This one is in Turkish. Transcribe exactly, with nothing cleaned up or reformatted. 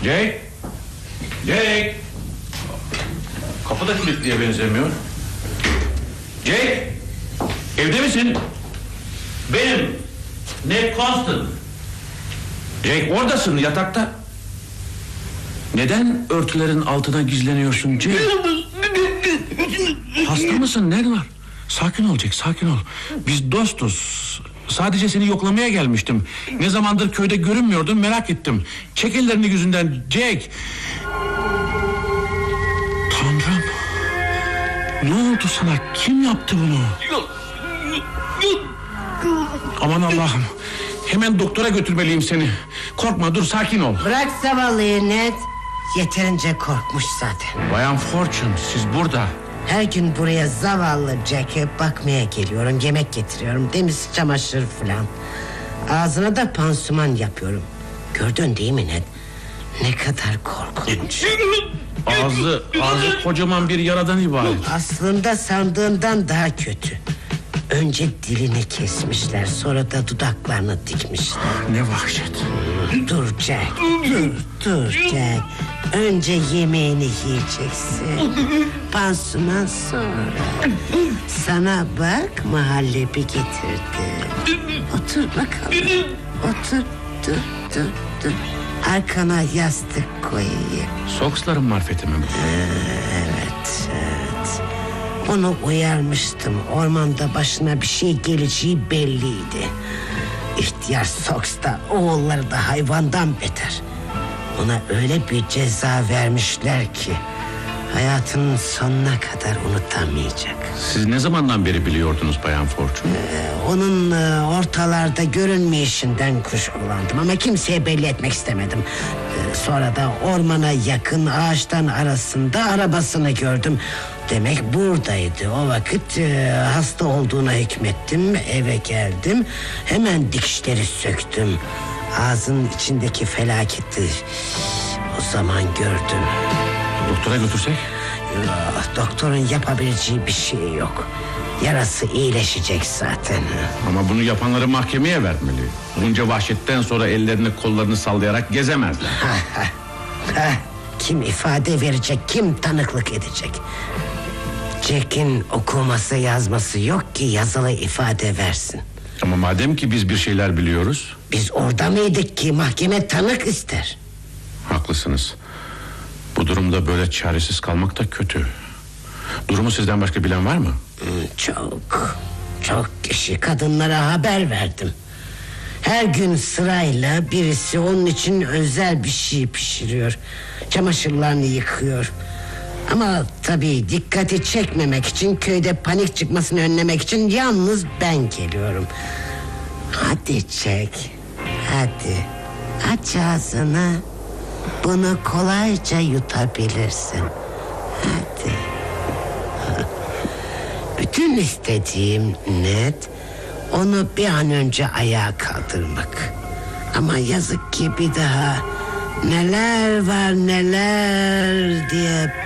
Jake. Jake. Kapı da kilitliye benzemiyor. Jake. Evde misin? Benim. Ned Constant. Jake, oradasın yatakta. Neden örtülerin altına gizleniyorsun Jake? Hasta mısın? Ne var? Sakin ol Jake, sakin ol. Biz dostuz. Sadece seni yoklamaya gelmiştim. Ne zamandır köyde görünmüyordun, merak ettim. Çek ellerini yüzünden Jake. Tanrım. Ne oldu sana? Kim yaptı bunu? Aman Allah'ım. Hemen doktora götürmeliyim seni. Korkma, dur, sakin ol. Bırak zavallıyı Ned. Yeterince korkmuş zaten. Bayan Fortune, siz burada. Her gün buraya zavallı Jack'e bakmaya geliyorum. Yemek getiriyorum, temiz çamaşır falan. Ağzına da pansuman yapıyorum. Gördün değil mi Ned? Ne kadar korkunç. Ağzı, ağzı kocaman bir yaradan ibaret. Aslında sandığından daha kötü. Önce dilini kesmişler, sonra da dudaklarını dikmişler. Ne vahşet. Dur Jack, dur, dur Jack. Önce yemeğini yiyeceksin. Pansuman sonra. Sana bak, muhallebi getirdim. Otur bakalım. Otur, dur, dur, dur. Arkana yastık koyayım. Soksların marifeti mi bu? Evet, evet. Onu uyarmıştım. Ormanda başına bir şey geleceği belliydi. İhtiyar Sox da oğulları da hayvandan beter. Ona öyle bir ceza vermişler ki hayatının sonuna kadar unutamayacak. Siz ne zamandan beri biliyordunuz Bayan Fortune? Ee, onun e, ortalarda görünmeyişinden kuşkulandım ama kimseye belli etmek istemedim. Ee, sonra da ormana yakın ağaçtan arasında arabasını gördüm. Demek buradaydı. O vakit e, hasta olduğuna hükmettim. Eve geldim. Hemen dikişleri söktüm. Ağzının içindeki felaketi o zaman gördüm. Doktora götürsek? Yok, doktorun yapabileceği bir şey yok. Yarası iyileşecek zaten. Ama bunu yapanları mahkemeye vermeli. Bunca vahşetten sonra ellerini kollarını sallayarak gezemezler. Ha, ha, ha. Kim ifade verecek, kim tanıklık edecek? Jack'in okuması yazması yok ki yazılı ifade versin. Ama madem ki biz bir şeyler biliyoruz. Biz orada mıydık ki mahkeme tanık ister? Haklısınız. Bu durumda böyle çaresiz kalmak da kötü. Durumu sizden başka bilen var mı? Çok, çok kişi, kadınlara haber verdim. Her gün sırayla birisi onun için özel bir şey pişiriyor. Çamaşırlarını yıkıyor. Ama tabii dikkati çekmemek için, köyde panik çıkmasını önlemek için yalnız ben geliyorum. Hadi Jack, hadi aç ağzını. Bunu kolayca yutabilirsin. Hadi. Bütün istediğim Ned, onu bir an önce ayağa kaldırmak. Ama yazık ki bir daha neler var neler diye